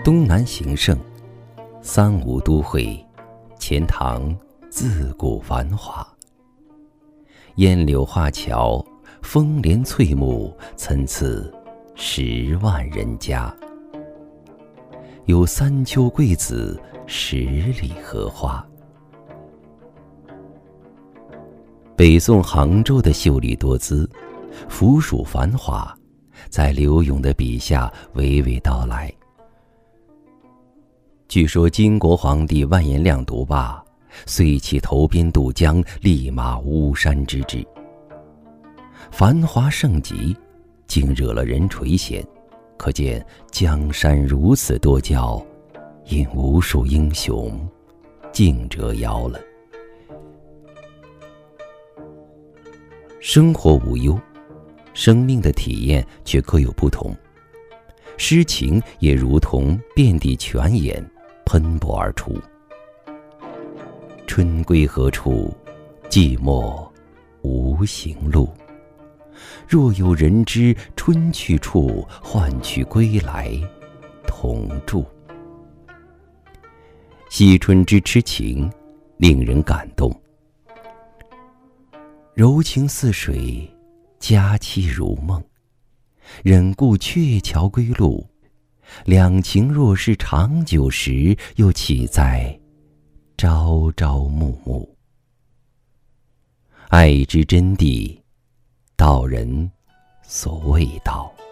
东南形胜，三吴都会，钱塘自古繁华。烟柳画桥，风帘翠幕，参差10万人家。有三秋桂子，10里荷花。北宋杭州的秀丽多姿，腐蜀繁华，在柳永的笔下娓娓道来。据说金国皇帝完颜亮读罢，遂起投鞭渡江，立马巫山之志。繁华盛极，竟惹了人垂涎，可见江山如此多娇，因无数英雄竞折腰了。生活无忧，生命的体验却各有不同。诗情也如同遍地泉眼，喷薄而出。春归何处？寂寞无行路。若有人知春去处，换取归来同住。惜春之痴情，令人感动。柔情似水，佳期如梦。忍顾鹊桥归路，两情若是长久时，又岂在朝朝暮暮。爱之真谛，道人所谓道。